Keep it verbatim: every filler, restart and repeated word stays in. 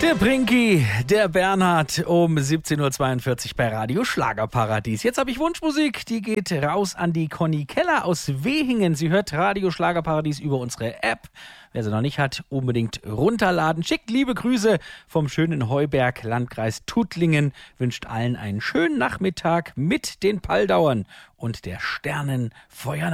Der Brinki, der Bernhard um siebzehn Uhr zweiundvierzig bei Radio Schlagerparadies. Jetzt habe ich Wunschmusik, die geht raus an die Conny Keller aus Wehingen. Sie hört Radio Schlagerparadies über unsere App. Wer sie noch nicht hat, unbedingt runterladen. Schickt liebe Grüße vom schönen Heuberg, Landkreis Tuttlingen. Wünscht allen einen schönen Nachmittag mit den Paldauern und der Sternenfeuernacht.